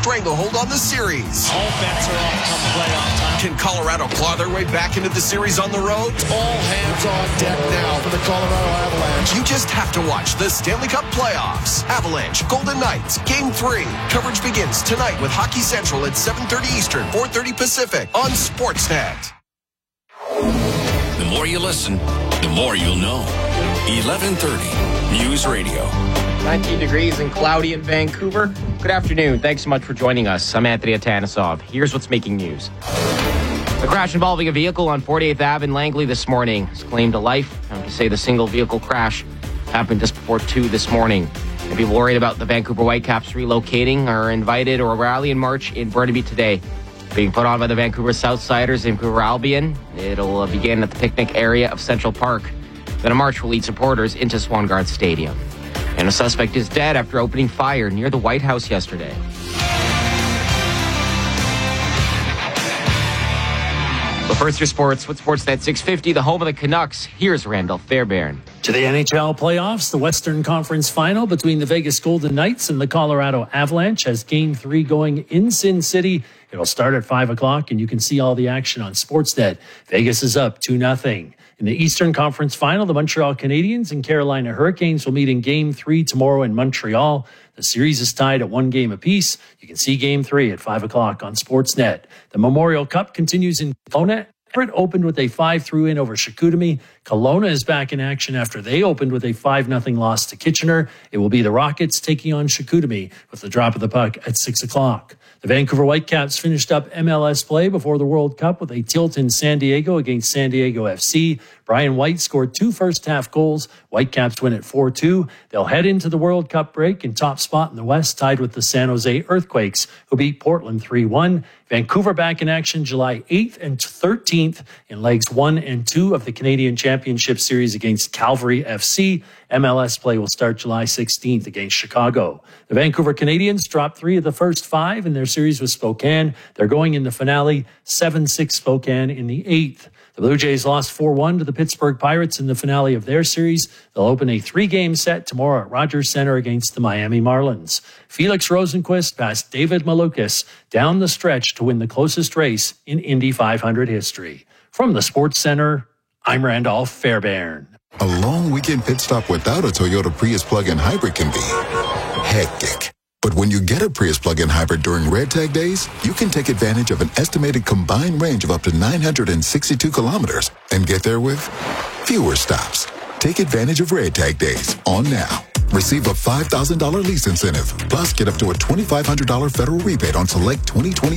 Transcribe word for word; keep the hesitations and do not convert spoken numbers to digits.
stranglehold on the series. All bets are off come playoff time. Can Colorado claw their way back into the series on the road? All hands on deck now for the Colorado Avalanche. You just have to watch the Stanley Cup playoffs. Avalanche, Golden Knights, Game three. Coverage begins tonight with Hockey Central at seven thirty Eastern, four thirty Pacific on Sportsnet. The more you listen, the more you'll know. eleven thirty News Radio. nineteen degrees and cloudy in Vancouver. Good afternoon. Thanks so much for joining us. I'm Anthony Atanasov. Here's what's making news. A crash involving a vehicle on forty-eighth Avenue in Langley this morning has claimed a life. I'm to say the single vehicle crash happened just before two this morning. And people worried about the Vancouver Whitecaps relocating are invited or rally in March in Burnaby today. Being put on by the Vancouver Southsiders, Vancouver Albion. It'll begin at the picnic area of Central Park. Then a march will lead supporters into Swangard Stadium. And a suspect is dead after opening fire near the White House yesterday. But first, your sports with Sportsnet six fifty, the home of the Canucks. Here's Randall Fairbairn. To the N H L playoffs, the Western Conference final between the Vegas Golden Knights and the Colorado Avalanche has Game three going in Sin City. It'll start at five o'clock, and you can see all the action on Sportsnet. Vegas is up two nothing. In the Eastern Conference final, the Montreal Canadiens and Carolina Hurricanes will meet in Game three tomorrow in Montreal. The series is tied at one game apiece. You can see Game three at five o'clock on Sportsnet. The Memorial Cup continues in Kelowna. Everett opened with a five three win over Chicoutimi. Kelowna is back in action after they opened with a five nothing loss to Kitchener. It will be the Rockets taking on Chicoutimi with the drop of the puck at six o'clock. The Vancouver Whitecaps finished up M L S play before the World Cup with a tilt in San Diego against San Diego F C. Brian White scored two first-half goals. Whitecaps win at four two. They'll head into the World Cup break in top spot in the West, tied with the San Jose Earthquakes, who beat Portland three one. Vancouver back in action July eighth and thirteenth in legs one and two of the Canadian Championship Series against Calgary F C. M L S play will start July sixteenth against Chicago. The Vancouver Canadians dropped three of the first five in their series with Spokane. They're going in the finale, seven six Spokane in the eighth. The Blue Jays lost four one to the Pittsburgh Pirates in the finale of their series. They'll open a three-game set tomorrow at Rogers Center against the Miami Marlins. Felix Rosenquist passed David Malukas down the stretch to win the closest race in Indy five hundred history. From the Sports Center, I'm Randolph Fairbairn. A long weekend pit stop without a Toyota Prius plug-in hybrid can be hectic. But when you get a Prius plug-in hybrid during Red Tag Days, you can take advantage of an estimated combined range of up to nine hundred sixty-two kilometers and get there with fewer stops. Take advantage of Red Tag Days on now. Receive a five thousand dollars lease incentive, plus get up to a two thousand five hundred dollars federal rebate on select twenty twenty